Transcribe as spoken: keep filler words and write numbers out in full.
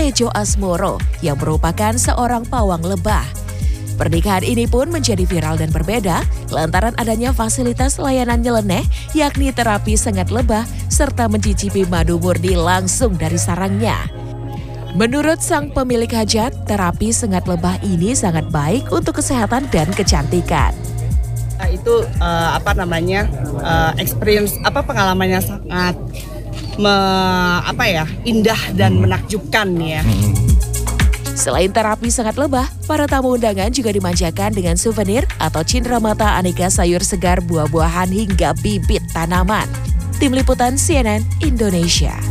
Tejo Asmoro yang merupakan seorang pawang lebah. Pernikahan ini pun menjadi viral dan berbeda lantaran adanya fasilitas layanan nyeleneh yakni terapi sengat lebah serta mencicipi madu murni langsung dari sarangnya. Menurut sang pemilik hajat, terapi sengat lebah ini sangat baik untuk kesehatan dan kecantikan. Itu uh, apa namanya uh, experience apa pengalamannya sangat me, apa ya indah dan menakjubkan ya. Selain terapi sengat lebah, para tamu undangan juga dimanjakan dengan souvenir atau cindramata aneka sayur segar, buah-buahan hingga bibit tanaman. Tim Liputan C N N Indonesia.